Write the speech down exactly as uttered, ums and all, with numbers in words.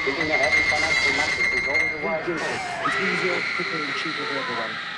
Giving a heavy financial matters is always a wise Good. course. It's easier, quicker, and cheaper for everyone.